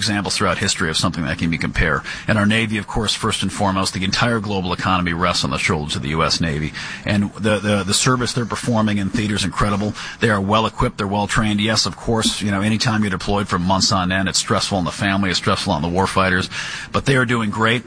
examples throughout history of something that can be compared. And our Navy, of course, first and foremost, the entire global economy rests on the shoulders of the U.S. Navy. And the service they're performing in theater is incredible. They are well equipped. They're well trained. Yes, of course, anytime you're deployed for months on end, it's stressful on the family, it's stressful on the warfighters. But they are doing great.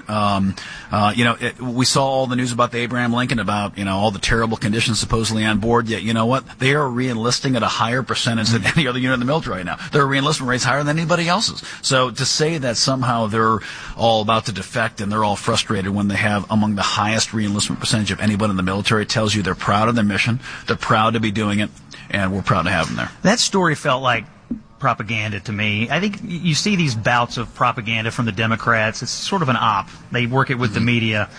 We saw all the news about the Abraham Lincoln, about, all the terrible conditions supposedly on board. Yet, you know what? They are re-enlisting at a higher percentage than any other unit in the military right now. Their re-enlistment rate's higher than anybody else's. So to say that somehow they're all about to defect and they're all frustrated when they have among the highest re-enlistment percentage of anybody in the military tells you they're proud of their mission, they're proud to be doing it, and we're proud to have them there. That story felt like propaganda to me. I think you see these bouts of propaganda from the Democrats. It's sort of an op. They work it with the media.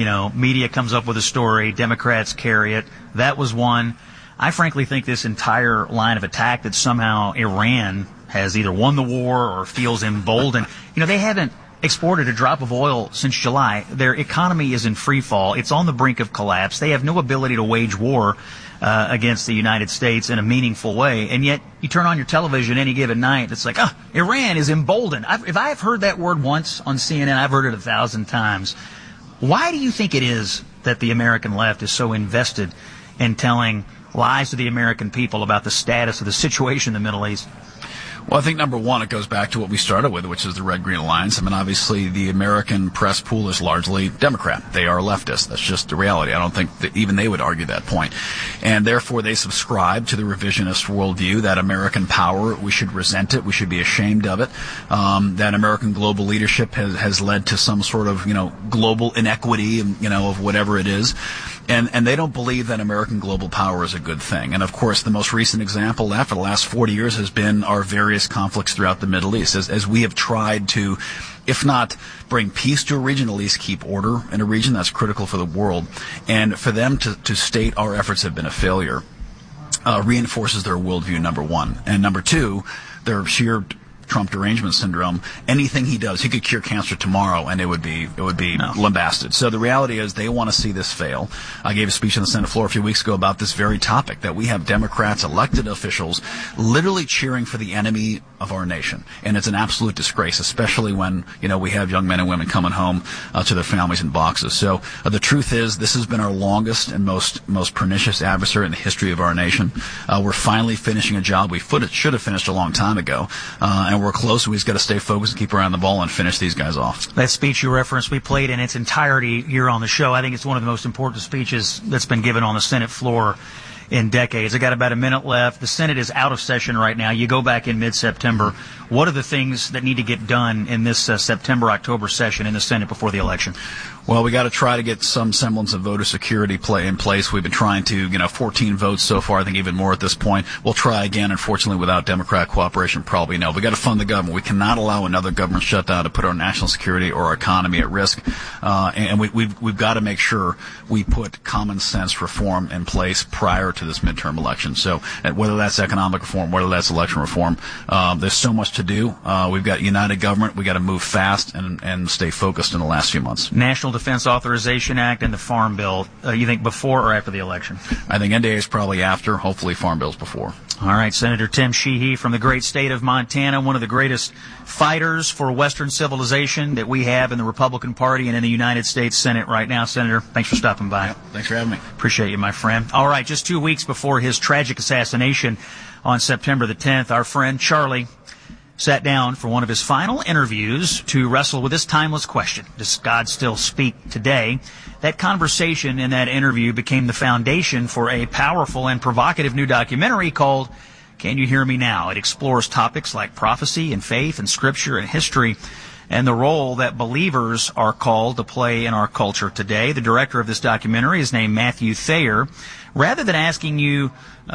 Media comes up with a story, Democrats carry it. That was one. I frankly think this entire line of attack that somehow Iran has either won the war or feels emboldened. They haven't exported a drop of oil since July. Their economy is in free fall. It's on the brink of collapse. They have no ability to wage war against the United States in a meaningful way. And yet you turn on your television any given night, it's like, Iran is emboldened. If I've heard that word once on CNN, I've heard it 1,000 times. Why do you think it is that the American left is so invested in telling lies to the American people about the status of the situation in the Middle East? Well, I think number one, it goes back to what we started with, which is the Red-Green Alliance. I mean, obviously, the American press pool is largely Democrat. They are leftist. That's just the reality. I don't think that even they would argue that point. And therefore, they subscribe to the revisionist worldview that American power, we should resent it, we should be ashamed of it, that American global leadership has led to some sort of, global inequity, of whatever it is. And they don't believe that American global power is a good thing. And, of course, the most recent example of that for the last 40 years has been our various conflicts throughout the Middle East. As we have tried to, if not bring peace to a region, at least keep order in a region that's critical for the world. And for them to state our efforts have been a failure reinforces their worldview, number one. And number two, their sheer Trump derangement syndrome. Anything he does, he could cure cancer tomorrow, and it would be lambasted. So the reality is, they want to see this fail. I gave a speech on the Senate floor a few weeks ago about this very topic, that we have Democrats, elected officials, literally cheering for the enemy of our nation, and it's an absolute disgrace, especially when we have young men and women coming home to their families in boxes. So the truth is, this has been our longest and most pernicious adversary in the history of our nation. We're finally finishing a job we should have finished a long time ago, and we're close. We just got to stay focused and keep around the ball and finish these guys off. That speech you referenced, we played in its entirety here on the show. I think it's one of the most important speeches that's been given on the Senate floor in decades. I got about a minute left. The Senate is out of session right now. You go back in mid-September. What are the things that need to get done in this September-October session in the Senate before the election? Well, we got to try to get some semblance of voter security in place. We've been trying to, 14 votes so far. I think even more at this point. We'll try again. Unfortunately, without Democrat cooperation, probably no. We got to fund the government. We cannot allow another government shutdown to put our national security or our economy at risk. And we've got to make sure we put common sense reform in place prior to this midterm election. So whether that's economic reform, whether that's election reform, there's so much to do. We've got united government. We got to move fast and stay focused in the last few months. National Defense Authorization Act and the Farm Bill, you think before or after the election? I think NDA is probably after. Hopefully Farm Bill's before. All right, Senator Tim Sheehy from the great state of Montana, one of the greatest fighters for Western civilization that we have in the Republican Party and in the United States Senate right now. Senator, thanks for stopping by. Yeah, thanks for having me. Appreciate you, my friend. All right, just 2 weeks before his tragic assassination on September the 10th, our friend Charlie sat down for one of his final interviews to wrestle with this timeless question: does God still speak today? That conversation in that interview became the foundation for a powerful and provocative new documentary called Can You Hear Me Now? It explores topics like prophecy and faith and scripture and history and the role that believers are called to play in our culture today. The director of this documentary is named Matthew Thayer. Rather than asking you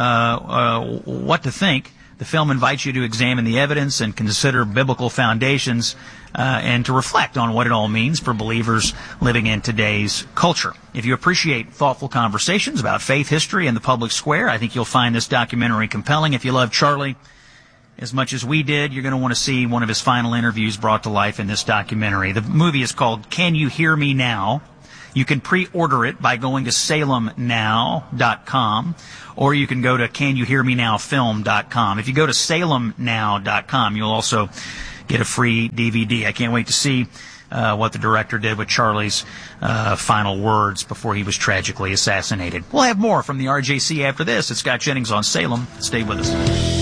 what to think, the film invites you to examine the evidence and consider biblical foundations and to reflect on what it all means for believers living in today's culture. If you appreciate thoughtful conversations about faith, history, and the public square, I think you'll find this documentary compelling. If you love Charlie as much as we did, you're going to want to see one of his final interviews brought to life in this documentary. The movie is called Can You Hear Me Now? You can pre-order it by going to salemnow.com, or you can go to canyouhearmenowfilm.com. If you go to salemnow.com, you'll also get a free DVD. I can't wait to see what the director did with Charlie's final words before he was tragically assassinated. We'll have more from the RJC after this. It's Scott Jennings on Salem. Stay with us.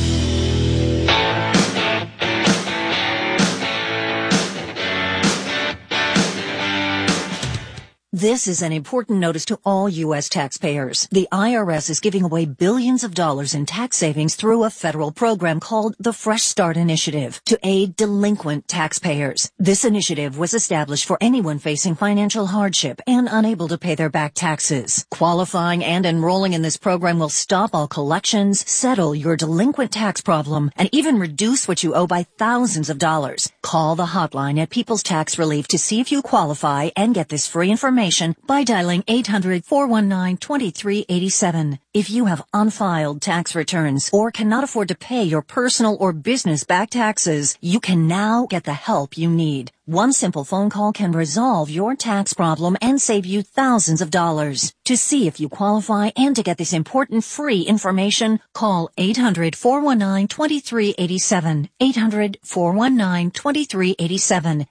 This is an important notice to all U.S. taxpayers. The IRS is giving away billions of dollars in tax savings through a federal program called the Fresh Start Initiative to aid delinquent taxpayers. This initiative was established for anyone facing financial hardship and unable to pay their back taxes. Qualifying and enrolling in this program will stop all collections, settle your delinquent tax problem, and even reduce what you owe by thousands of dollars. Call the hotline at People's Tax Relief to see if you qualify and get this free information by dialing 800-419-2387. If you have unfiled tax returns or cannot afford to pay your personal or business back taxes, you can now get the help you need. One simple phone call can resolve your tax problem and save you thousands of dollars. To see if you qualify and to get this important free information, call 800-419-2387. 800-419-2387.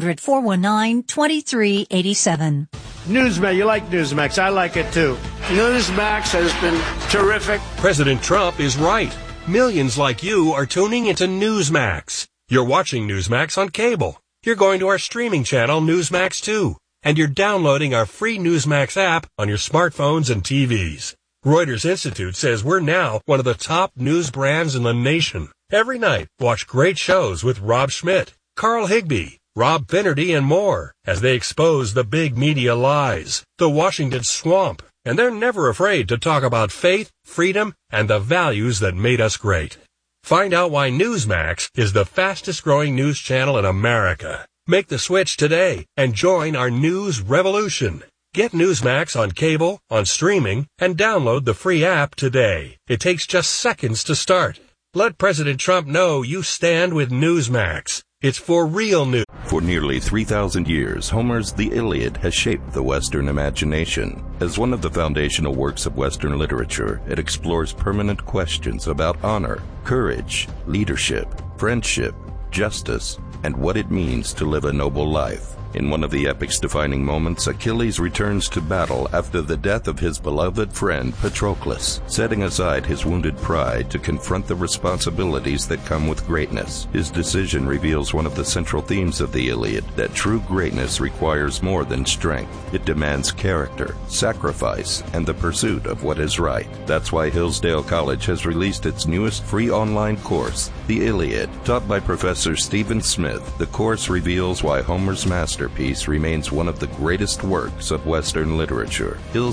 800-419-2387. Newsmax, you like Newsmax. I like it too. Newsmax has been terrific. President Trump is right. Millions like you are tuning into Newsmax. You're watching Newsmax on cable. You're going to our streaming channel, Newsmax 2. And you're downloading our free Newsmax app on your smartphones and TVs. Reuters Institute says we're now one of the top news brands in the nation. Every night, watch great shows with Rob Schmidt, Carl Higbie, Rob Finnerty, and more as they expose the big media lies, the Washington swamp, and they're never afraid to talk about faith, freedom, and the values that made us great. Find out why Newsmax is the fastest growing news channel in America. Make the switch today and join our news revolution. Get Newsmax on cable, on streaming, and download the free app today. It takes just seconds to start. Let President Trump know you stand with Newsmax. It's for real news. For nearly 3,000 years, Homer's The Iliad has shaped the Western imagination. As one of the foundational works of Western literature, it explores permanent questions about honor, courage, leadership, friendship, justice, and what it means to live a noble life. In one of the epic's defining moments, Achilles returns to battle after the death of his beloved friend Patroclus, setting aside his wounded pride to confront the responsibilities that come with greatness. His decision reveals one of the central themes of the Iliad, that true greatness requires more than strength. It demands character, sacrifice, and the pursuit of what is right. That's why Hillsdale College has released its newest free online course, The Iliad. Taught by Professor Stephen Smith, the course reveals why Homer's masterpiece remains one of the greatest works of Western literature.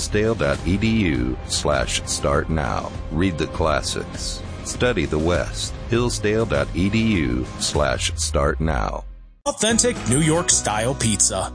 Hillsdale.edu/start now. Read the classics. Study the West. Hillsdale.edu/start now. Authentic New York style pizza.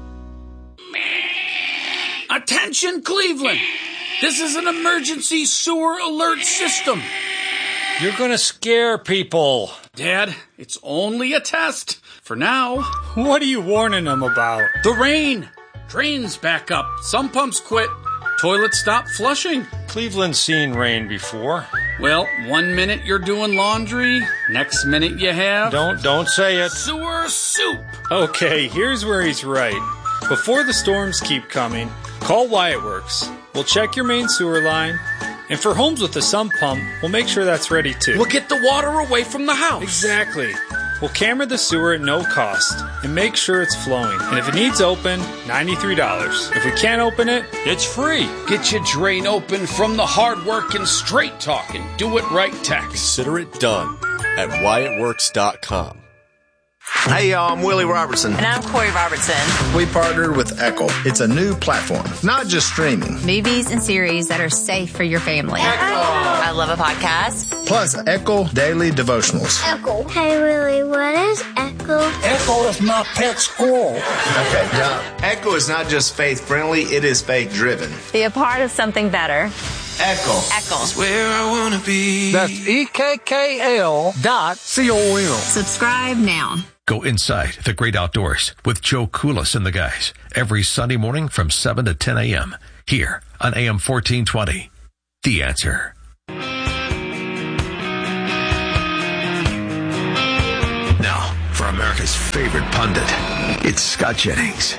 Attention, Cleveland! This is an emergency sewer alert system. You're gonna scare people. Dad, it's only a test. For now. What are you warning them about? The rain. Drains back up. Some pumps quit. Toilets stop flushing. Cleveland's seen rain before. Well, 1 minute you're doing laundry. Next minute you have... Don't say it. Sewer soup. Okay, here's where he's right. Before the storms keep coming, call Wyatt Works. We'll check your main sewer line. And for homes with a sump pump, we'll make sure that's ready too. We'll get the water away from the house. Exactly. We'll camera the sewer at no cost and make sure it's flowing. And if it needs open, $93. If we can't open it, it's free. Get your drain open from the hard work and straight talking. Do it right tax. Consider it done at WyattWorks.com. Hey y'all, I'm Willie Robertson. And I'm Corey Robertson. We partnered with Echo. It's a new platform, not just streaming. Movies and series that are safe for your family. Echo! I love a podcast. Plus Echo Daily Devotionals. Echo. Hey Willie, what is Echo? Echo is my pet squirrel. Okay, yeah. Echo is not just faith-friendly, it is faith-driven. Be a part of something better. Echo. Echo. That's where I want to be. That's EKKL.com. Subscribe now. Go inside the great outdoors with Joe Koulis and the guys every Sunday morning from 7 to 10 a.m. here on AM 1420. The Answer. Now, for America's favorite pundit. It's Scott Jennings.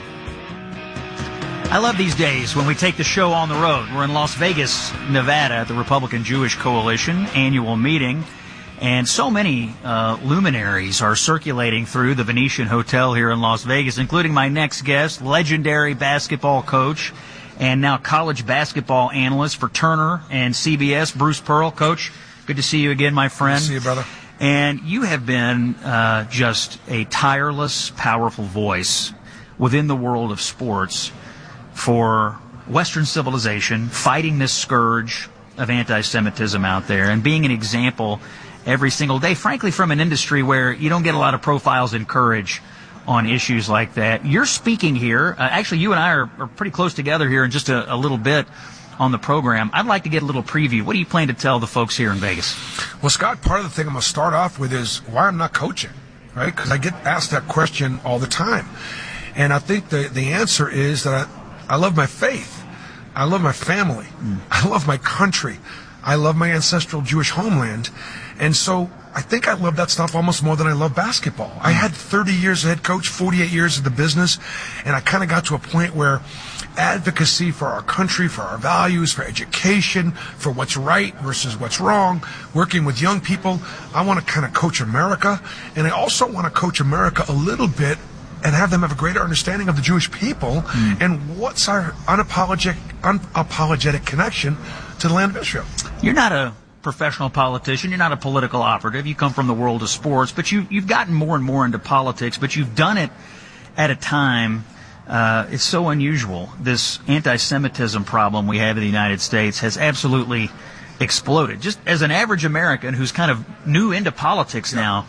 I love these days when we take the show on the road. We're in Las Vegas, Nevada at the Republican Jewish Coalition annual meeting. And so many luminaries are circulating through the Venetian Hotel here in Las Vegas, including my next guest, legendary basketball coach and now college basketball analyst for Turner and CBS, Bruce Pearl. Coach, good to see you again, my friend. Good to see you, brother. And you have been just a tireless, powerful voice within the world of sports for Western civilization, fighting this scourge of anti-Semitism out there, and being an example every single day, frankly, from an industry where you don't get a lot of profiles and courage on issues like that. You're speaking here. Actually, you and I are pretty close together here in just a little bit on the program. I'd like to get a little preview. What do you plan to tell the folks here in Vegas? Well, Scott, part of the thing I'm going to start off with is why I'm not coaching, right? Because I get asked that question all the time. And I think the answer is that I love my faith. I love my family. I love my country. I love my ancestral Jewish homeland. And so I think I love that stuff almost more than I love basketball. I had 30 years as head coach, 48 years of the business, and I kind of got to a point where advocacy for our country, for our values, for education, for what's right versus what's wrong, working with young people, I want to kind of coach America. And I also want to coach America a little bit and have them have a greater understanding of the Jewish people and what's our unapologetic connection to the land of Israel. You're not a professional politician. You're not a political operative. You come from the world of sports, but you've gotten more and more into politics, but you've done it at a time, it's so unusual. This anti-Semitism problem we have in the United States has absolutely exploded. Just as an average American who's kind of new into politics now,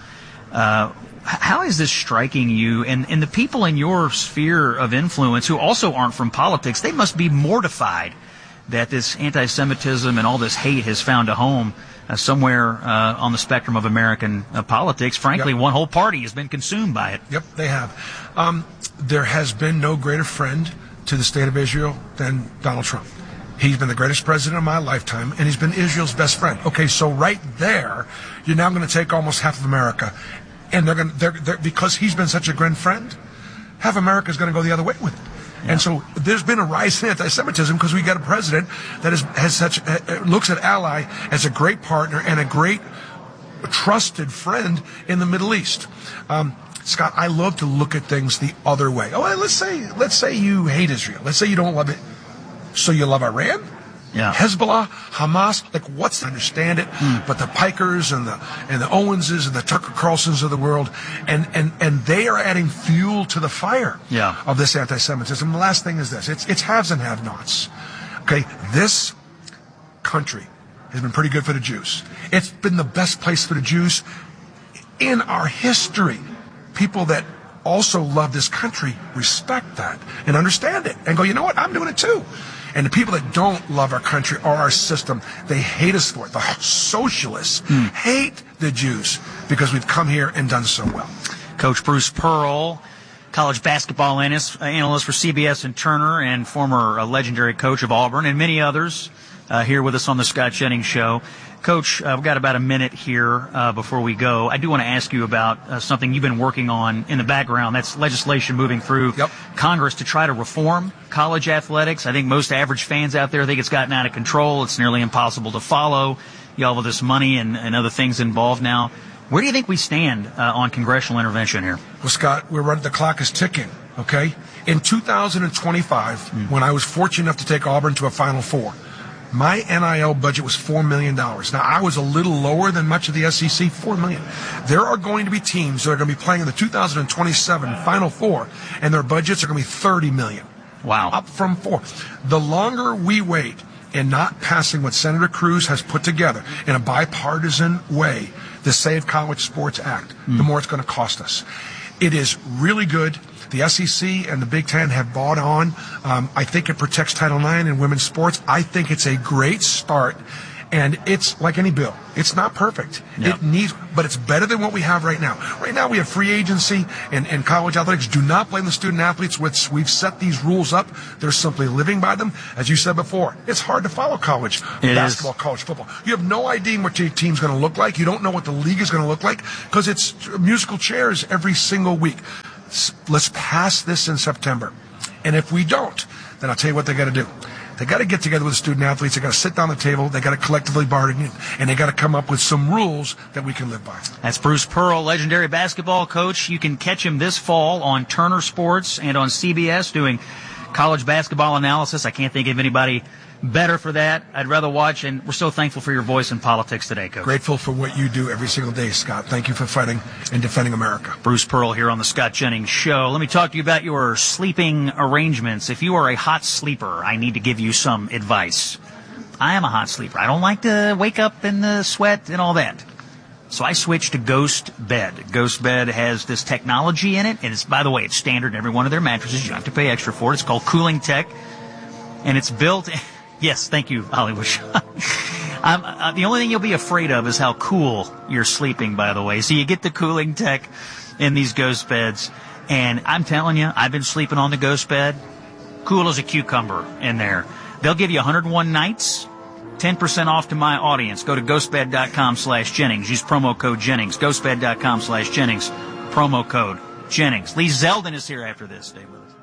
how is this striking you? And the people in your sphere of influence who also aren't from politics, they must be mortified that this anti-Semitism and all this hate has found a home somewhere on the spectrum of American politics. Frankly, one whole party has been consumed by it. Yep, they have. There has been no greater friend to the state of Israel than Donald Trump. He's been the greatest president of my lifetime, and he's been Israel's best friend. Okay, so right there, you're now going to take almost half of America. And they're because he's been such a great friend, half America is going to go the other way with it. Yeah. And so there's been a rise in anti-Semitism because we got a president that looks at ally as a great partner and a great trusted friend in the Middle East. Scott, I love to look at things the other way. Oh, let's say you hate Israel. Let's say you don't love it. So you love Iran? Yeah. Hezbollah, Hamas, like what's to understand it? But the Pikers and the Owenses and the Tucker Carlsons of the world, and they are adding fuel to the fire of this anti-Semitism. The last thing is this: it's haves and have-nots. Okay, this country has been pretty good for the Jews. It's been the best place for the Jews in our history. People that also love this country respect that and understand it and go, you know what? I'm doing it too. And the people that don't love our country or our system, they hate us for it. The socialists hate the Jews because we've come here and done so well. Coach Bruce Pearl, college basketball analyst for CBS and Turner, and former legendary coach of Auburn, and many others here with us on the Scott Jennings Show. Coach, we've got about a minute here before we go. I do want to ask you about something you've been working on in the background. That's legislation moving through Congress to try to reform college athletics. I think most average fans out there think it's gotten out of control. It's nearly impossible to follow. You all have this money and other things involved now. Where do you think we stand on congressional intervention here? Well, Scott, the clock is ticking, okay? In 2025, when I was fortunate enough to take Auburn to a Final Four, my NIL budget was $4 million. Now, I was a little lower than much of the SEC, $4 million. There are going to be teams that are going to be playing in the 2027 Final Four, and their budgets are going to be $30 million. Wow. Up from $4 million. The longer we wait in not passing what Senator Cruz has put together in a bipartisan way, the Save College Sports Act, the more it's going to cost us. It is really good. The SEC and the Big Ten have bought on. I think it protects Title IX in women's sports. I think it's a great start. And it's like any bill. It's not perfect. Yep. But it's better than what we have right now. Right now we have free agency and college athletics. Do not blame the student athletes. We've set these rules up. They're simply living by them. As you said before, it's hard to follow college basketball, college football. You have no idea what your team's going to look like. You don't know what the league is going to look like because it's musical chairs every single week. Let's pass this in September. And if we don't, then I'll tell you what they got to do. They got to get together with the student athletes. They got to sit down at the table. They got to collectively bargain, and they got to come up with some rules that we can live by. That's Bruce Pearl, legendary basketball coach. You can catch him this fall on Turner Sports and on CBS doing college basketball analysis. I can't think of anybody better for that. I'd rather watch, and we're so thankful for your voice in politics today, Coach. Grateful for what you do every single day, Scott. Thank you for fighting and defending America. Bruce Pearl here on the Scott Jennings Show. Let me talk to you about your sleeping arrangements. If you are a hot sleeper, I need to give you some advice. I am a hot sleeper. I don't like to wake up in the sweat and all that. So I switched to Ghost Bed. Ghost Bed has this technology in it, and it's, by the way, it's standard in every one of their mattresses. You don't have to pay extra for it. It's called Cooling Tech, and it's built... Yes, thank you, Hollywood. The only thing you'll be afraid of is how cool you're sleeping, by the way. So you get the cooling tech in these Ghost Beds, and I'm telling you, I've been sleeping on the Ghost Bed. Cool as a cucumber in there. They'll give you 101 nights, 10% off to my audience. Go to ghostbed.com/Jennings. Use promo code Jennings. Ghostbed.com/Jennings. Promo code Jennings. Lee Zeldin is here after this. Stay with us.